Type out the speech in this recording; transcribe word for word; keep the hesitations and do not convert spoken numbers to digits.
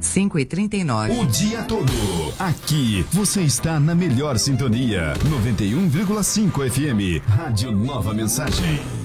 cinco e trinta e nove. O dia todo. Aqui você está na melhor sintonia. noventa e um vírgula cinco F M. Rádio Nova Mensagem.